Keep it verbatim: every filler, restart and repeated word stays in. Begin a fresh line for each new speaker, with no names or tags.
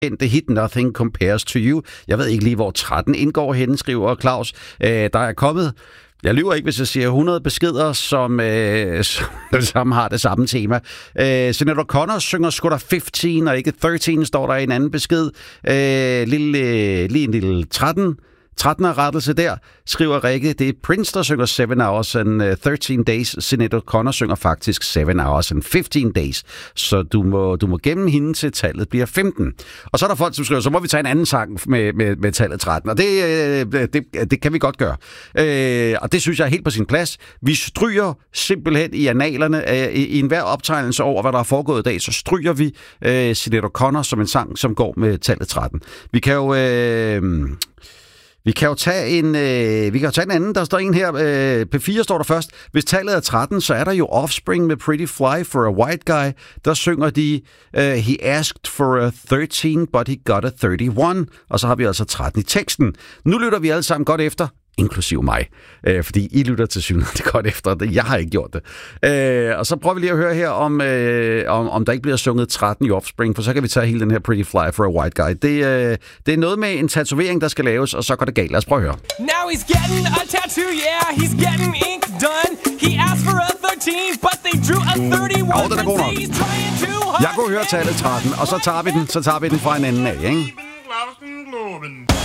kendte hit Nothing Compares to You. Jeg ved ikke lige, hvor tretten indgår henne, skriver Claus. Øh, der er kommet... Jeg lyver ikke, hvis jeg siger hundrede beskeder, som, øh, som har det samme tema. Øh, Sinéad O'Connor synger sgu da femten, og ikke tretten, står der i en anden besked. Øh, lille, lige en lille tretten. trettener rettelse der, skriver Rikke. Det er Prince, der synger seven hours and thirteen days. Sinéad O'Connor synger faktisk seven hours and fifteen days. Så du må, du må gemme hende til tallet bliver femten. Og så er der folk, som skriver, så må vi tage en anden sang med, med, med tallet tretten. Og det, det, det kan vi godt gøre. Øh, og det synes jeg er helt på sin plads. Vi stryger simpelthen i analerne. Øh, i, I enhver optegnelse over, hvad der er foregået i dag, så stryger vi øh, Sinéad O'Connor som en sang, som går med tallet tretten. Vi kan jo... Øh, Vi kan jo tage en, øh, vi kan jo tage en anden. Der står en her. Øh, P fire står der først. Hvis tallet er tretten, så er der jo Offspring med Pretty Fly for a White Guy. Der synger de, uh, he asked for a thirteen, but he got a thirty-one. Og så har vi altså tretten i teksten. Nu lytter vi alle sammen godt efter. Inklusiv mig. Øh, fordi I lytter til synet det godt efter det. Jeg har ikke gjort det. Øh, og så prøver vi lige at høre her, om, øh, om, om der ikke bliver sunget tretten i Offspring, for så kan vi tage hele den her Pretty Fly for a White Guy. Det, øh, det er noget med en tatovering, der skal laves, og så går det galt. Lad os prøve at høre.
Now he's getting a tattoo, yeah, he's getting ink done. He asked for a thirteen, but they drew a thirty-one.
Oh, den er god nok. Jeg kunne høre tallet tretten, og så tager vi den, så tager vi den fra en enden af, ikke?